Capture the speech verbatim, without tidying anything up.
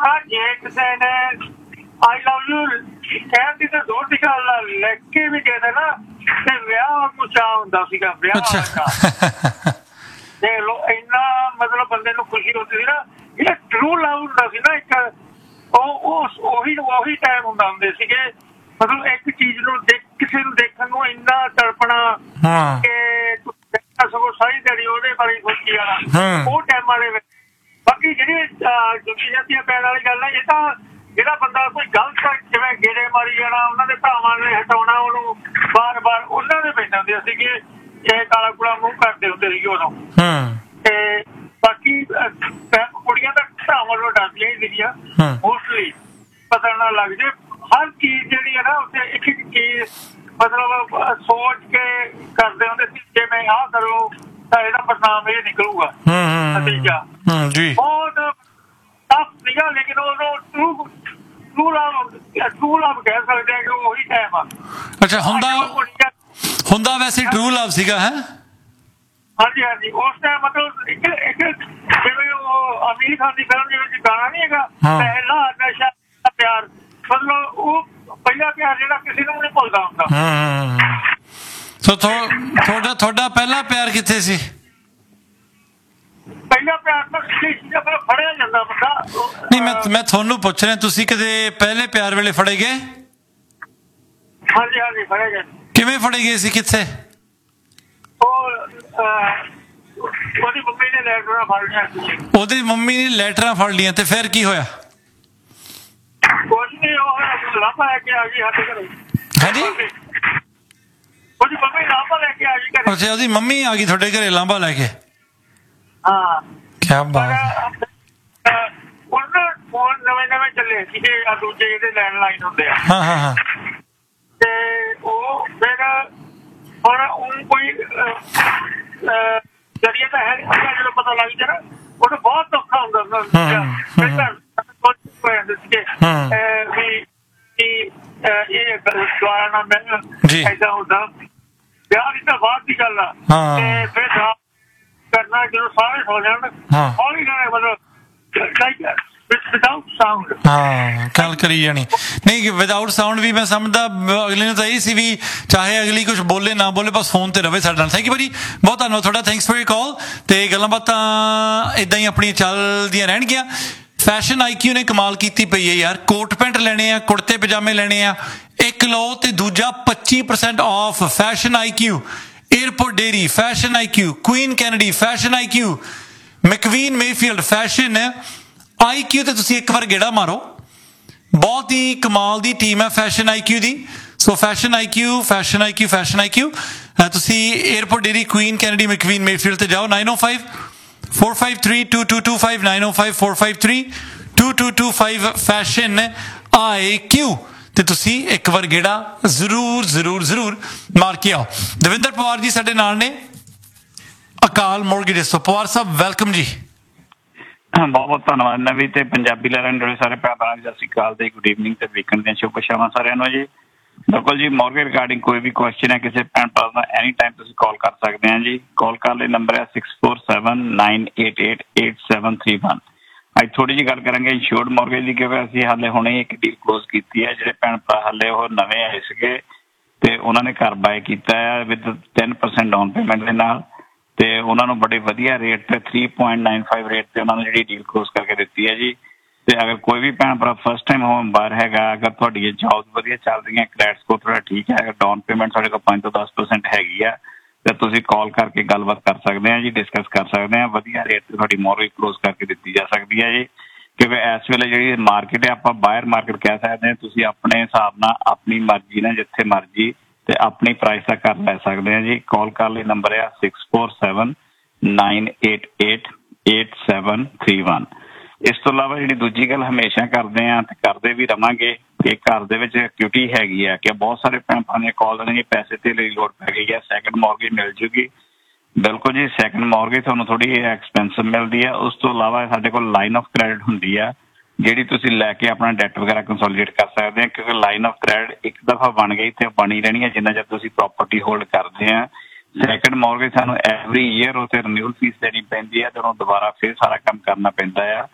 ਆ ਜੇ ਕਿਸੇ ਨੇ ਆਈ ਲਵ ਯੂ ਕਹਿਣ ਦੀ ਤਾਂ ਦੂਰ ਦੀ ਗੱਲ ਆ, ਲਿਖ ਕੇ ਵੀ ਕਹਿੰਦੇ ਨਾ ਤੇ ਵਿਆਹ ਨੂੰ ਚਾਅ ਹੁੰਦਾ ਸੀਗਾ, ਵਿਆਹ ਵਾਲਾ ਦੇਖ ਲਓ ਇੰਨਾ ਮਤਲਬ ਬੰਦੇ ਨੂੰ ਖੁਸ਼ੀ ਹੁੰਦੀ ਸੀ ਨਾ। ਜਿਹੜਾ ਟਰੂ ਲਵ ਹੁੰਦਾ ਸੀ ਨਾ ਇੱਕ, ਉਹ ਉਹੀ ਉਹੀ ਟਾਈਮ ਹੁੰਦਾ ਹੁੰਦੇ ਸੀਗੇ। ਮਤਲਬ ਇੱਕ ਚੀਜ਼ ਨੂੰ ਦੇਖ ਕਿਸੇ ਨੂੰ ਦੇਖਣ ਨੂੰ ਇੰਨਾ ਤੜਪਣਾ ਕਿ ਸਗੋਂ ਸਾਰੀ ਦਿਹਾੜੀ ਉਹਦੇ ਬਾਰੇ ਸੋਚੀ ਜਾਣਾ, ਉਹ ਟਾਈਮਾਂ ਦੇ ਵਿੱਚ। ਬਾਕੀ ਜਿਹੜੀ ਜੁੱਤੀ ਜਾਂਦੀਆਂ ਪੈਣ ਵਾਲੀ ਗੱਲ ਹੈ, ਇਹ ਤਾਂ ਜਿਹੜਾ ਬੰਦਾ ਕੋਈ ਗਲਤ ਜਿਵੇਂ ਗੇੜੇ ਮਾਰੀ ਜਾਣਾ, ਉਹਨਾਂ ਦੇ ਭਰਾਵਾਂ ਨੇ ਹਟਾਉਣਾ ਉਹਨੂੰ ਬਾਰ ਬਾਰ, ਉਹਨਾਂ ਦੇ ਪੈਂਦੇ ਹੁੰਦੇ ਸੀਗੇ। ਇਹ ਕਾਲਾ ਕੂਲਾ ਮੂੰਹ ਕਰਦੇ ਹੁੰਦੇ ਸੀਗੇ ਉਦੋਂ। ਤੇ ਬਾਕੀ ਕੁੜੀਆਂ ਤਾਂ ਭਰਾਵਾਂ ਨੂੰ ਡਰਦੀਆਂ ਹੀ ਸੀਗੀਆਂ ਮੋਸਟਲੀ, ਪਤਾ ਨਾ ਲੱਗ ਜੇ। ਹਰ ਚੀਜ਼ ਜਿਹੜੀ ਹੈ ਨਾ ਉੱਥੇ ਇੱਕ ਇੱਕ ਚੀਜ਼ ਮਤਲਬ ਸੋਚ ਕੇ ਕਰਦੇ ਹੁੰਦੇ ਸੀ, ਜੇ ਮੈਂ ਆਹ ਕਰੂੰ ਤਾਂ ਇਹਦਾ परिणाम ਇਹ ਨਿਕਲੂਗਾ ਨਤੀਜਾ। ਬਹੁਤ ਟਫ ਸੀਗਾ, ਲੇਕਿਨ ਉਦੋਂ ਟਰੂ ਟਰੂ ਲਵ ਟਰੂ ਲਵ ਕਹਿ ਸਕਦੇ ਹਾਂ ਕਿ ਉਹੀ ਟਾਈਮ ਆ। ਅੱਛਾ, ਹੁੰਦਾ ਹੁੰਦਾ ਵੈਸੇ ਟਰੂ ਲਵ ਸੀਗਾ ਹੈ। ਹਾਂਜੀ ਹਾਂਜੀ, ਉਸ ਟਾਈਮ ਮਤਲਬ ਇੱਕ ਇੱਕ ਜਿਵੇਂ ਉਹ ਅਮੀਰ ਖਾਨ ਦੀ ਫਿਲਮ ਦੇ ਵਿੱਚ ਗਾਣਾ ਨਹੀਂ ਹੈਗਾ, ਪਹਿਲਾ ਨਸ਼ਾ ਪਿਆਰ, ਮਤਲਬ ਉਹ ਪਹਿਲਾ ਪਿਆਰ ਜਿਹੜਾ ਕਿਸੇ ਨੂੰ ਨਹੀਂ ਭੁੱਲਦਾ ਹੁੰਦਾ। ਸੋ ਤੁਹਾਡਾ ਤੁਹਾਡਾ ਪਹਿਲਾ ਪਿਆਰ ਕਿੱਥੇ ਸੀ? ਪਹਿਲਾ ਪਿਆਰ ਤਾਂ ਜਦੋਂ ਫੜਿਆ ਜਾਂਦਾ ਬੰਦਾ। ਨਹੀਂ, ਮੈਂ ਮੈਂ ਤੁਹਾਨੂੰ ਪੁੱਛ ਰਿਹਾ, ਤੁਸੀਂ ਕਦੇ ਪਹਿਲੇ ਪਿਆਰ ਵੇਲੇ ਫੜੇ ਗਏ? ਹਾਂਜੀ ਹਾਂਜੀ, ਫੜੇ ਗਏ। ਕਿਵੇਂ ਫੜੇ ਗਏ ਸੀ, ਕਿੱਥੇ? ਉਹ ਉਹਦੀ ਮੰਮੀ ਨੇ ਲੈਟਰਾਂ ਫੜ ਲਈਆਂ ਸੀ। ਉਹਦੀ ਮੰਮੀ ਨੇ ਲੈਟਰਾਂ ਫੜ ਲਈਆਂ ਤੇ ਫਿਰ ਕੀ ਹੋਇਆ? ਕੁਝ ਨਹੀਂ, ਉਹ ਲਾਂਭਾ ਲੈ ਕੇ ਆ ਗਈ ਸਾਡੇ ਘਰੇ। ਹਾਂਜੀ, ਉਹਦੀ ਮੰਮੀ ਲਾਂਭਾ ਲੈ ਕੇ ਆ ਗਈ ਘਰੇ। ਅੱਛਾ, ਉਹਦੀ ਮੰਮੀ ਆ ਗਈ ਤੁਹਾਡੇ ਘਰੇ ਲਾਂਭਾ ਲੈ ਕੇ? ਹਾਂ, ਕਿਆ ਬਾਤ। ਉਹਨਾਂ ਫੋਨ ਨਵੇਂ ਨਵੇਂ ਚੱਲੇ ਸੀਗੇ, ਆ ਦੂਜੇ ਜਿਹੜੇ ਲੈਂਡਲਾਈਨ ਹੁੰਦੇ ਆ। ਹਾਂ ਹਾਂ ਹਾਂ। ਤੇ ਉਹ ਫਿਰ ਹੁਣ ਉਹ ਕੋਈ ਜਰੀਆ ਤਾਂ ਹੈ ਨਹੀਂ, ਜਦੋਂ ਪਤਾ ਲੱਗ ਜਾਣਾ ਉਹਨੂੰ ਬਹੁਤ ਔਖਾ ਹੁੰਦਾ ਸੀਗਾ ਵੀ ਇਹ ਦੁਆਰਾ ਨਾ ਮਿਲਣ, ਏਦਾਂ ਹੁੰਦਾ। ਵਿਆਹ ਦੀ ਤਾਂ ਬਾਅਦ ਦੀ ਗੱਲ ਆ, ਤੇ ਫਿਰ ਕਰਨਾ ਜਦੋਂ ਸਾਰੇ ਸੋ ਜਾਣ ਹੌਲੀ ਜਾਣੇ, ਮਤਲਬ ਵਿਦਆਊਟ ਸਾਊਂਡ। ਹਾਂ, ਗੱਲ ਕਰੀ ਜਾਣੀ ਨਹੀਂ, ਵਿਦਆਊਟ ਸਾਊਂਡ ਵੀ ਮੈਂ ਸਮਝਦਾ। ਅਗਲੇ ਨੂੰ ਤਾਂ ਇਹ ਸੀ ਵੀ ਚਾਹੇ ਅਗਲੀ ਕੁਛ ਬੋਲੇ ਨਾ ਬੋਲੇ, ਬਸ ਫੋਨ ਤੇ ਰਵੇ ਸਾਡੇ ਨਾਲ। ਥੈਂਕ ਯੂ ਭਾਜੀ, ਬਹੁਤ ਧੰਨਵਾਦ ਤੁਹਾਡਾ, ਥੈਂਕਸ ਫॉर ਯਰ ਕਾਲ। ਤੇ ਗੱਲਾਂ ਬਾਤਾਂ ਏਦਾਂ ਹੀ ਆਪਣੀਆਂ ਚੱਲਦੀਆਂ ਰਹਿਣਗੀਆਂ। ਫੈਸ਼ਨ ਆਈ ਕਿਊ ਨੇ ਕਮਾਲ ਕੀਤੀ ਪਈ ਹੈ ਯਾਰ। ਕੋਟ ਪੈਂਟ ਲੈਣੇ ਆ, ਕੁੜਤੇ ਪਜਾਮੇ ਲੈਣੇ ਆ, ਇੱਕ ਲਓ ਤੇ ਦੂਜਾ ਪੱਚੀ ਪਰਸੈਂਟ ਆਫ। ਫੈਸ਼ਨ ਆਈ ਕਿਊ, ਏਅਰਪੋਰਟ ਡੇਰੀ, ਫੈਸ਼ਨ ਆਈ ਕਿਊ, ਕੁਈਨ ਕੈਨੇਡੀ, ਫੈਸ਼ਨ ਆਈ ਕਿਊ, ਮੈਕਵੀਨ ਮੇਫੀਲਡ, ਫੈਸ਼ਨ ਆਈ ਕਿਊ ਤੇ ਤੁਸੀਂ ਇੱਕ ਵਾਰ ਗੇੜਾ ਮਾਰੋ। ਬਹੁਤ ਹੀ ਕਮਾਲ ਦੀ ਟੀਮ ਹੈ ਫੈਸ਼ਨ ਆਈ ਕਿਊ ਦੀ। ਸੋ ਫੈਸ਼ਨ ਆਈ ਕਿਊ, ਫੈਸ਼ਨ ਆਈ ਕਿਊ, ਫੈਸ਼ਨ ਆਈ ਕਿਊ। ਤੁਸੀਂ airport dairy, Queen Kennedy, ਮੈਕਵੀਨ Mayfield ਤੇ ਜਾਓ। ਨਾਈਨ ਓ five four five three two two two five nine oh five four five three two two two five fashion ਆਈ ਕਿਊ ਤੇ ਤੁਸੀਂ ਇੱਕ ਵਾਰ ਗੇੜਾ ਜ਼ਰੂਰ ਜ਼ਰੂਰ ਜ਼ਰੂਰ ਮਾਰ ਕੇ ਆਓ। ਦਵਿੰਦਰ ਪਵਾਰ ਜੀ ਸਾਡੇ ਨਾਲ ਨੇ, ਅਕਾਲ ਮੋਰਗੇਜ ਤੋਂ। ਪਵਾਰ ਸਾਹਿਬ ਵੈਲਕਮ ਜੀ। ਬਹੁਤ ਬਹੁਤ ਧੰਨਵਾਦ ਨਵੀਂ ਤੇ ਪੰਜਾਬੀ ਲੈਣ ਜਿਹੜੇ ਸਾਰੇ ਭੈਣਾਂ, ਸਤਿ ਸ਼੍ਰੀ ਅਕਾਲ ਤੇ ਗੁੱਡ ਈਵਨਿੰਗ ਤੇ ਵੀਕਐਂਡ ਦੀਆਂ ਸ਼ੁਭ ਸ਼ਾਮਾਂ ਸਾਰਿਆਂ ਨੂੰ ਜੀ। ਬਿਲਕੁਲ ਜੀ, ਮੋਰਗੇਜ ਰਿਗਾਰਡਿੰਗ ਕੋਈ ਵੀ ਕੁਐਸਚਨ ਹੈ ਕਿਸੇ ਭੈਣ ਭਰਾ ਦਾ, ਐਨੀ ਟਾਈਮ ਤੁਸੀਂ ਕਾਲ ਕਰ ਸਕਦੇ ਹਾਂ ਜੀ। ਕਾਲ ਕਰਨ ਲਈ ਨੰਬਰ ਹੈ six four seven nine eight eight eight seven three one. ਅੱਜ ਥੋੜ੍ਹੀ ਜਿਹੀ ਗੱਲ ਕਰਾਂਗੇ ਇੰਸ਼ੋਰਡ ਮੋਰਗੇਜ ਦੀ, ਕਿਉਂਕਿ ਅਸੀਂ ਹਾਲੇ ਹੁਣੇ ਇੱਕ ਡੀਲ ਕਲੋਜ਼ ਕੀਤੀ ਹੈ। ਜਿਹੜੇ ਭੈਣ ਭਰਾ ਹਾਲੇ ਉਹ ਨਵੇਂ ਆਏ ਸੀਗੇ ਤੇ ਉਹਨਾਂ ਨੇ ਘਰ ਬਾਏ ਕੀਤਾ ਹੈ with ten percent down payment ਦੇ ਨਾਲ, ਤੇ ਉਹਨਾਂ ਨੂੰ ਬੜੇ ਵਧੀਆ ਰੇਟ ਤੇ three point nine five rate ਤੇ ਉਹਨਾਂ ਨੂੰ ਜਿਹੜੀ ਡੀਲ ਕਲੋਜ਼ ਕਰਕੇ ਦਿੱਤੀ ਹੈ ਜੀ। ਤੇ ਅਗਰ ਕੋਈ ਵੀ ਭੈਣ ਭਰਾ ਫਸਟ ਟਾਈਮ ਹੋਮ ਬਾਹਰ ਹੈਗਾ, ਅਗਰ ਤੁਹਾਡੀ ਜੌਬ ਵਧੀਆ ਚੱਲ ਰਹੀਆਂ, ਕ੍ਰੈਡਿਟ ਸਕੋਰ ਥੋੜ੍ਹਾ ਠੀਕ ਹੈ, ਡਾਊਨ ਪੇਮੈਂਟ ਸਾਡੇ ਕੋਲ ਪੰਜ ਤੋਂ ਦਸ ਪਰਸੈਂਟ ਹੈਗੀ ਆ, ਤੇ ਤੁਸੀਂ ਕਾਲ ਕਰਕੇ ਗੱਲਬਾਤ ਕਰ ਸਕਦੇ ਹਾਂ ਜੀ, ਡਿਸਕਸ ਕਰ ਸਕਦੇ ਹਾਂ। ਵਧੀਆ ਰੇਟ ਤੇ ਤੁਹਾਡੀ ਮੋਰਗੇਜ ਕਲੋਜ਼ ਕਰਕੇ ਦਿੱਤੀ ਜਾ ਸਕਦੀ ਹੈ ਜੀ। ਕਿਉਂਕਿ ਇਸ ਵੇਲੇ ਜਿਹੜੀ ਮਾਰਕੀਟ ਹੈ, ਆਪਾਂ ਬਾਹਰ ਮਾਰਕੀਟ ਕਹਿ ਸਕਦੇ ਹਾਂ। ਤੁਸੀਂ ਆਪਣੇ ਹਿਸਾਬ ਨਾਲ ਆਪਣੀ ਮਰਜ਼ੀ ਨਾਲ ਜਿੱਥੇ ਮਰਜ਼ੀ ਤੇ ਆਪਣੀ ਪ੍ਰਾਈਸ ਦਾ ਕਰ ਲੈ ਸਕਦੇ ਹਾਂ ਜੀ। ਕਾਲ ਕਰਨ ਲਈ ਨੰਬਰ ਹੈ six four seven nine eight eight eight seven three one. ਇਸ ਤੋਂ ਇਲਾਵਾ ਜਿਹੜੀ ਦੂਜੀ ਗੱਲ ਹਮੇਸ਼ਾ ਕਰਦੇ ਹਾਂ ਤੇ ਕਰਦੇ ਵੀ ਰਵਾਂਗੇ ਕਿ ਘਰ ਦੇ ਵਿੱਚ ਐਕਟੀਵਿਟੀ ਹੈਗੀ ਆ ਕਿ ਬਹੁਤ ਸਾਰੇ ਭੈਣ ਭਰਾ ਦੀਆਂ ਕਾਲ ਨੇ ਪੈਸੇ ਤੇ ਲਈ ਲੋੜ ਪੈ ਗਈ ਹੈ, ਸੈਕਿੰਡ ਮੋਰਗੇਜ ਮਿਲ ਜੂਗੀ। ਬਿਲਕੁਲ ਜੀ, ਸੈਕਿੰਡ ਮੋਰਗੇਜ ਤੁਹਾਨੂੰ ਥੋੜ੍ਹੀ ਐਕਸਪੈਂਸਿਵ ਮਿਲਦੀ ਹੈ। ਉਸ ਤੋਂ ਇਲਾਵਾ ਸਾਡੇ ਕੋਲ ਲਾਈਨ ਆਫ ਕ੍ਰੈਡਿਟ ਹੁੰਦੀ ਆ, ਜਿਹੜੀ ਤੁਸੀਂ ਲੈ ਕੇ ਆਪਣਾ ਡੈਟ ਵਗੈਰਾ ਕੰਸੋਲੀਡੇਟ ਕਰ ਸਕਦੇ ਆ। ਕਿਉਂਕਿ ਲਾਈਨ ਆਫ ਕ੍ਰੈਡਿਟ ਇੱਕ ਦਫਾ ਬਣ ਗਈ ਤੇ ਬਣੀ ਰਹਿਣੀ ਹੈ ਜਿੰਨਾ ਚਿਰ ਤੁਸੀਂ ਪ੍ਰੋਪਰਟੀ ਹੋਲਡ ਕਰਦੇ ਆ। ਸੈਕਿੰਡ ਮੋਰਗੇਜ ਸਾਨੂੰ ਐਵਰੀ ਈਅਰ ਉੱਥੇ ਰਿਨਿਊਅਲ ਫੀਸ ਦੇਣੀ ਪੈਂਦੀ ਹੈ ਤੇ ਉਹਨੂੰ ਦੁਬਾਰਾ ਫਿਰ ਸਾਰਾ ਕੰਮ ਕਰਨਾ ਪੈਂਦਾ ਆ।